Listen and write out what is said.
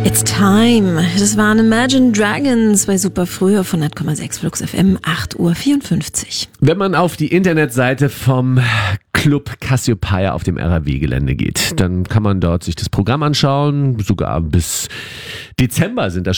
It's time. Das waren Imagine Dragons bei Super Früh auf 100,6 Flux FM, 8:54 Uhr. Wenn man auf die Internetseite vom Club Cassiopeia auf dem RAW-Gelände geht, dann kann man dort sich das Programm anschauen. Sogar bis Dezember sind da